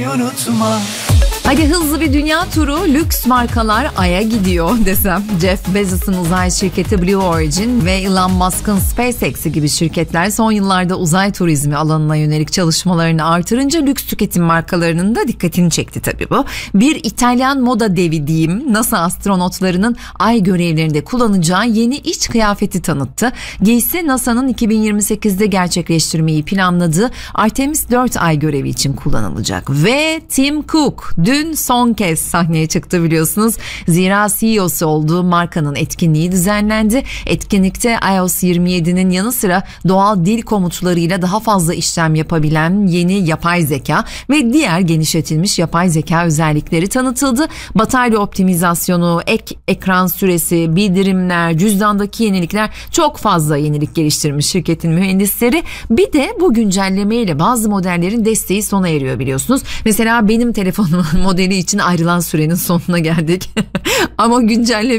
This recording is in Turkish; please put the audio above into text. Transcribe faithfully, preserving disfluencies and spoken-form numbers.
unutma. Hadi hızlı bir dünya turu, lüks markalar Ay'a gidiyor desem. Jeff Bezos'un uzay şirketi Blue Origin ve Elon Musk'ın SpaceX gibi şirketler son yıllarda uzay turizmi alanına yönelik çalışmalarını artırınca lüks tüketim markalarının da dikkatini çekti tabii bu. Bir İtalyan moda devi diyeyim, NASA astronotlarının Ay görevlerinde kullanacağı yeni iç kıyafeti tanıttı. Giysi NASA'nın iki bin yirmi sekizde gerçekleştirmeyi planladığı Artemis dört Ay görevi için kullanılacak. Ve Tim Cook dün son kez sahneye çıktı biliyorsunuz. Zira C E O'su olduğu markanın etkinliği düzenlendi. Etkinlikte i O S yirmi yedinin yanı sıra doğal dil komutlarıyla daha fazla işlem yapabilen yeni yapay zeka ve diğer genişletilmiş yapay zeka özellikleri tanıtıldı. Batarya optimizasyonu, ek ekran süresi, bildirimler, cüzdandaki yenilikler, çok fazla yenilik geliştirmiş şirketin mühendisleri. Bir de bu güncellemeyle bazı modellerin desteği sona eriyor biliyorsunuz. Mesela benim telefonumun modeli için ayrılan sürenin sonuna geldik. Ama güncelleme